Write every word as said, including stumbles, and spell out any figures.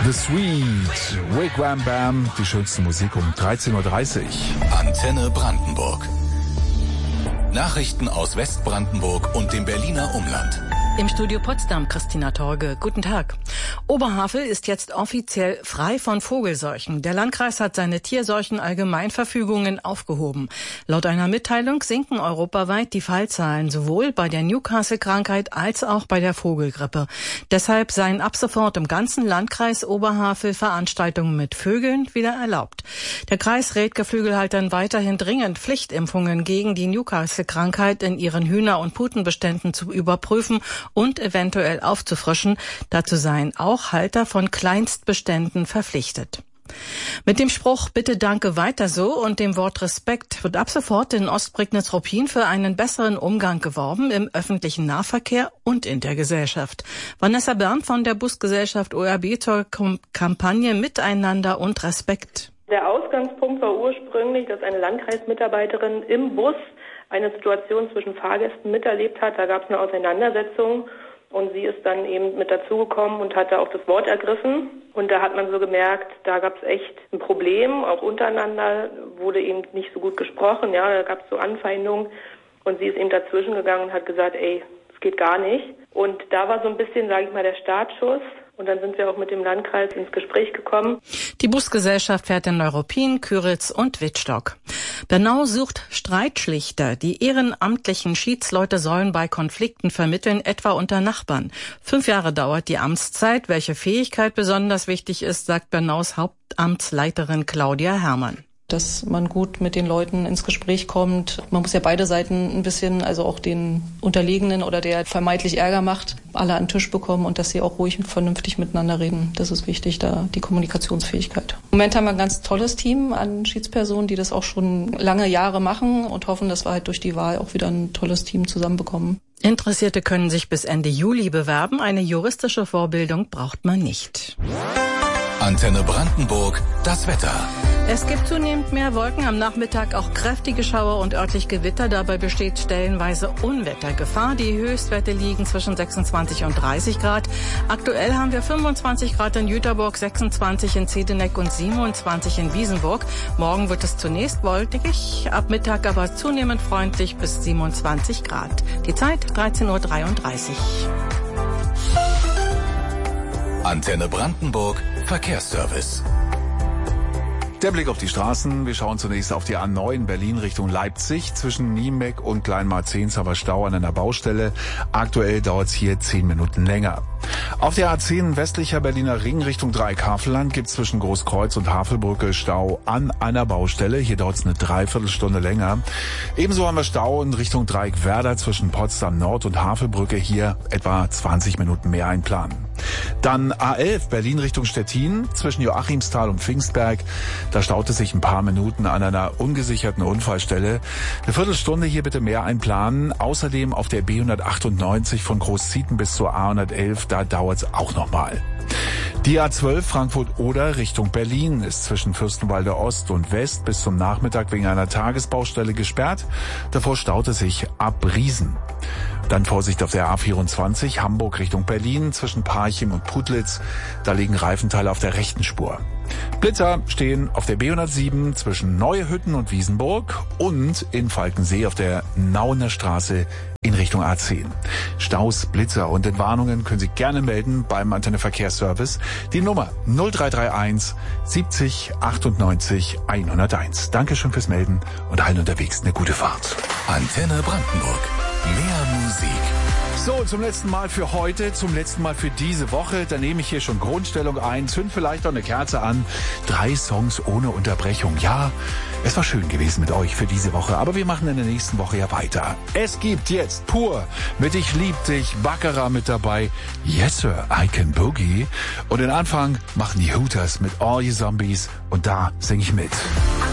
The Sweet, Wig Wham Bam, die schönste Musik um dreizehn Uhr dreißig. Antenne Brandenburg. Nachrichten aus Westbrandenburg und dem Berliner Umland. Im Studio Potsdam, Christina Torge. Guten Tag. Oberhavel ist jetzt offiziell frei von Vogelseuchen. Der Landkreis hat seine Tierseuchen-Allgemeinverfügungen aufgehoben. Laut einer Mitteilung sinken europaweit die Fallzahlen sowohl bei der Newcastle-Krankheit als auch bei der Vogelgrippe. Deshalb seien ab sofort im ganzen Landkreis Oberhavel Veranstaltungen mit Vögeln wieder erlaubt. Der Kreis rät Geflügelhaltern weiterhin dringend, Pflichtimpfungen gegen die Newcastle-Krankheit in ihren Hühner- und Putenbeständen zu überprüfen und eventuell aufzufrischen. Dazu seien auch Halter von Kleinstbeständen verpflichtet. Mit dem Spruch "Bitte, danke, weiter so" und dem Wort Respekt wird ab sofort in Ostprignitz-Ruppin für einen besseren Umgang geworben im öffentlichen Nahverkehr und in der Gesellschaft. Vanessa Bern von der Busgesellschaft O R B zur Kampagne Miteinander und Respekt. Der Ausgangspunkt war ursprünglich, dass eine Landkreismitarbeiterin im Bus eine Situation zwischen Fahrgästen miterlebt hat. Da gab es eine Auseinandersetzung und sie ist dann eben mit dazugekommen und hat da auch das Wort ergriffen. Und da hat man so gemerkt, da gab es echt ein Problem, auch untereinander wurde eben nicht so gut gesprochen. Ja, da gab es so Anfeindungen und sie ist eben dazwischen gegangen und hat gesagt, ey, das geht gar nicht. Und da war so ein bisschen, sage ich mal, der Startschuss. Und dann sind wir auch mit dem Landkreis ins Gespräch gekommen. Die Busgesellschaft fährt in Neuruppin, Küritz und Wittstock. Bernau sucht Streitschlichter. Die ehrenamtlichen Schiedsleute sollen bei Konflikten vermitteln, etwa unter Nachbarn. Fünf Jahre dauert die Amtszeit. Welche Fähigkeit besonders wichtig ist, sagt Bernaus Hauptamtsleiterin Claudia Herrmann. Dass man gut mit den Leuten ins Gespräch kommt. Man muss ja beide Seiten ein bisschen, also auch den Unterlegenen oder der vermeintlich Ärger macht, alle an den Tisch bekommen und dass sie auch ruhig und vernünftig miteinander reden. Das ist wichtig, da die Kommunikationsfähigkeit. Im Moment haben wir ein ganz tolles Team an Schiedspersonen, die das auch schon lange Jahre machen und hoffen, dass wir halt durch die Wahl auch wieder ein tolles Team zusammenbekommen. Interessierte können sich bis Ende Juli bewerben. Eine juristische Vorbildung braucht man nicht. Antenne Brandenburg, das Wetter. Es gibt zunehmend mehr Wolken, am Nachmittag auch kräftige Schauer und örtlich Gewitter. Dabei besteht stellenweise Unwettergefahr. Die Höchstwerte liegen zwischen sechsundzwanzig und dreißig Grad. Aktuell haben wir fünfundzwanzig Grad in Jüterburg, sechsundzwanzig in Zedeneck und siebenundzwanzig in Wiesenburg. Morgen wird es zunächst wolkig, ab Mittag aber zunehmend freundlich bis siebenundzwanzig Grad. Die Zeit dreizehn Uhr dreiunddreißig. Antenne Brandenburg, Verkehrsservice. Der Blick auf die Straßen. Wir schauen zunächst auf die A neun Berlin Richtung Leipzig. Zwischen Niemek und Kleinmarzehns haben wir Stau an einer Baustelle. Aktuell dauert es hier zehn Minuten länger. Auf der A zehn westlicher Berliner Ring Richtung Dreieckhavelland gibt es zwischen Großkreuz und Havelbrücke Stau an einer Baustelle. Hier dauert es eine Dreiviertelstunde länger. Ebenso haben wir Stau in Richtung Dreieckwerder zwischen Potsdam Nord und Havelbrücke. Hier etwa zwanzig Minuten mehr einplanen. Dann A elf Berlin Richtung Stettin zwischen Joachimsthal und Pfingstberg. Da staut es sich ein paar Minuten an einer ungesicherten Unfallstelle. Eine Viertelstunde hier bitte mehr einplanen. Außerdem auf der B hundertachtundneunzig von Großzieten bis zur A hundertelf, da dauert es auch nochmal. Die A zwölf Frankfurt-Oder Richtung Berlin ist zwischen Fürstenwalde Ost und West bis zum Nachmittag wegen einer Tagesbaustelle gesperrt. Davor staut es sich ab Riesen. Dann Vorsicht auf der A vierundzwanzig Hamburg Richtung Berlin zwischen Parchim und Putlitz. Da liegen Reifenteile auf der rechten Spur. Blitzer stehen auf der B hundertsieben zwischen Neuhütten und Wiesenburg und in Falkensee auf der Nauener Straße in Richtung A zehn. Staus, Blitzer und Entwarnungen können Sie gerne melden beim Antenne Verkehrsservice. Die Nummer null drei drei eins siebzig achtundneunzig hunderteins. Dankeschön fürs Melden und allen unterwegs eine gute Fahrt. Antenne Brandenburg. Mehr Musik. So, zum letzten Mal für heute, zum letzten Mal für diese Woche. Da nehme ich hier schon Grundstellung ein, zünd vielleicht auch eine Kerze an. Drei Songs ohne Unterbrechung. Ja, es war schön gewesen mit euch für diese Woche, aber wir machen in der nächsten Woche ja weiter. Es gibt jetzt Pur mit Ich lieb dich, Baccarat mit dabei, Yes Sir, I Can Boogie. Und den Anfang machen die Hooters mit All You Zombies und da singe ich mit.